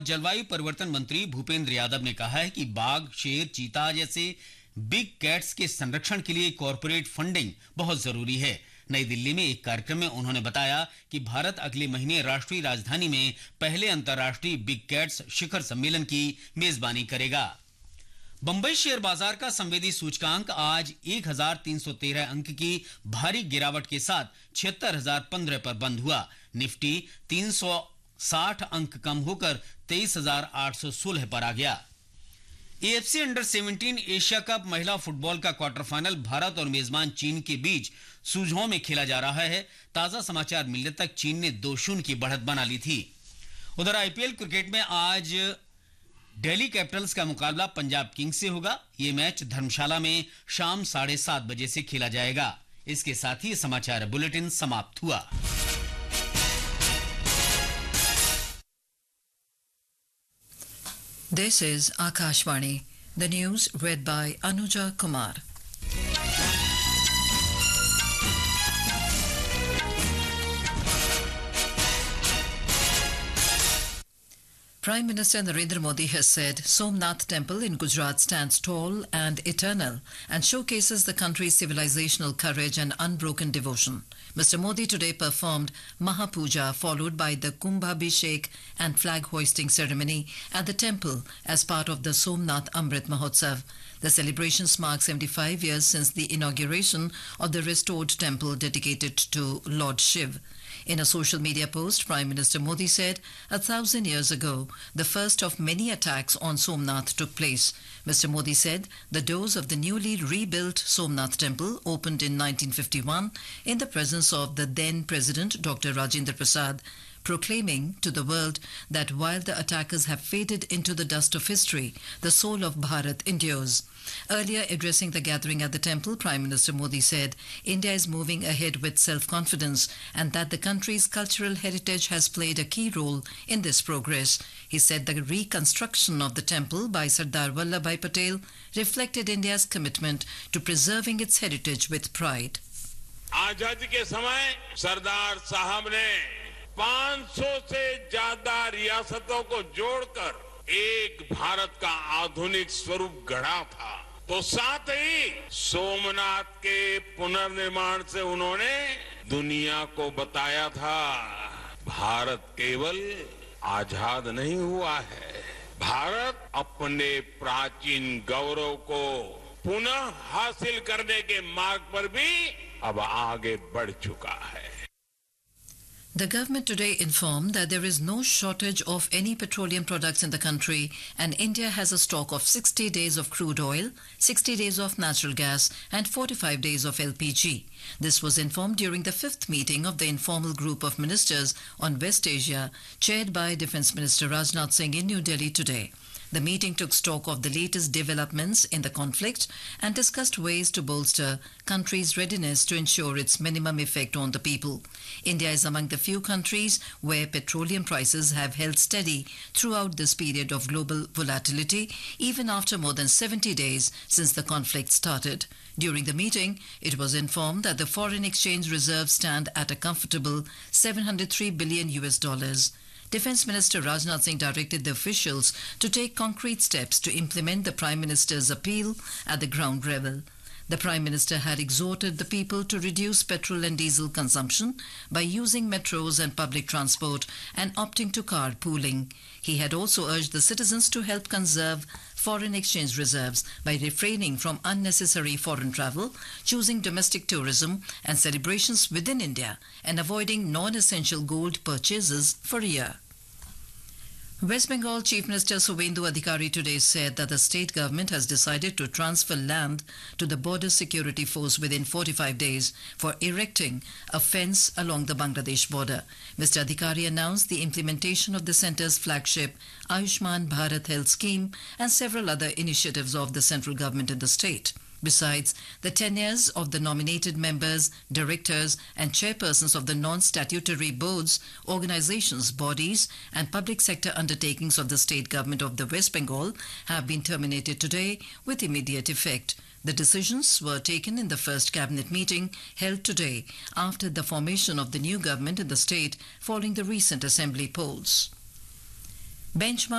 जलवायु परिवर्तन मंत्री भूपेंद्र यादव ने कहा है कि बाघ, शेर, चीता जैसे बिग कैट्स के संरक्षण के लिए कॉरपोरेट फंडिंग बहुत जरूरी है। नई दिल्ली में एक कार्यक्रम में उन्होंने बताया कि भारत अगले महीने राष्ट्रीय राजधानी में पहले अंतर्राष्ट्रीय बिग कैट्स शिखर सम्मेलन की मेजबानी करेगा। बंबई शेयर बाजार का संवेदी सूचकांक आज 1313 अंक की भारी गिरावट के साथ 76,015 पर बंद हुआ। निफ्टी 360 अंक कम होकर 23,816 पर आ गया। एएफसी अंडर 17 एशिया कप महिला फुटबॉल का क्वार्टर फाइनल भारत और मेजबान चीन के बीच सुझाव में खेला जा रहा है। ताजा समाचार मिलने तक चीन ने 2-0 की बढ़त बना ली थी। उधर आईपीएल क्रिकेट में आज दिल्ली कैपिटल्स का मुकाबला पंजाब किंग्स से होगा। यह मैच धर्मशाला में शाम 7:30 बजे से खेला जाएगा। इसके साथ ही समाचार बुलेटिन समाप्त हुआ। This is Akashvani. The news read by Anuja Kumar. Prime Minister Narendra Modi has said Somnath Temple in Gujarat stands tall and eternal and showcases the country's civilizational courage and unbroken devotion. Mr. Modi today performed Mahapuja followed by the Kumbhabhishek and flag hoisting ceremony at the temple as part of the Somnath Amrit Mahotsav. The celebrations mark 75 years since the inauguration of the restored temple dedicated to Lord Shiv. In a social media post, Prime Minister Modi said 1,000 years ago, the first of many attacks on Somnath took place. Mr. Modi said the doors of the newly rebuilt Somnath temple opened in 1951 in the presence of the then President Dr. Rajendra Prasad, proclaiming to the world that while the attackers have faded into the dust of history, the soul of Bharat endures. Earlier addressing the gathering at the temple, Prime Minister Modi said India is moving ahead with self-confidence and that the country's cultural heritage has played a key role in this progress. He said the reconstruction of the temple by Sardar Vallabhbhai Patel reflected India's commitment to preserving its heritage with pride. आजादी के समय सरदार साहब ने 500 से ज्यादा रियासतों को जोड़कर एक भारत का आधुनिक स्वरूप गढ़ा था। तो साथ ही सोमनाथ के पुनर्निर्माण से उन्होंने दुनिया को बताया था भारत केवल आजाद नहीं हुआ है, भारत अपने प्राचीन गौरव को पुनः हासिल करने के मार्ग पर भी अब आगे बढ़ चुका है। The government today informed that there is no shortage of any petroleum products in the country and India has a stock of 60 days of crude oil, 60 days of natural gas and 45 days of LPG. This was informed during the 5th meeting of the informal group of ministers on West Asia chaired by Defence Minister Rajnath Singh in New Delhi today. The meeting took stock of the latest developments in the conflict and discussed ways to bolster country's readiness to ensure its minimum effect on the people. India is among the few countries where petroleum prices have held steady throughout this period of global volatility, even after more than 70 days since the conflict started. During the meeting, it was informed that the foreign exchange reserves stand at a comfortable $703 billion. Defence Minister Rajnath Singh directed the officials to take concrete steps to implement the Prime Minister's appeal at the ground level. The Prime Minister had exhorted the people to reduce petrol and diesel consumption by using metros and public transport and opting to carpooling. He had also urged the citizens to help conserve foreign exchange reserves by refraining from unnecessary foreign travel, choosing domestic tourism and celebrations within India, and avoiding non-essential gold purchases for a year. West Bengal Chief Minister Suvendu Adhikari today said that the state government has decided to transfer land to the Border Security Force within 45 days for erecting a fence along the Bangladesh border. Mr. Adhikari announced the implementation of the centre's flagship Ayushman Bharat Health Scheme and several other initiatives of the central government in the state. Besides, the tenures of the nominated members, directors and chairpersons of the non-statutory boards, organizations, bodies and public sector undertakings of the state government of the West Bengal have been terminated today with immediate effect. The decisions were taken in the first cabinet meeting held today after the formation of the new government in the state following the recent assembly polls. Benchmark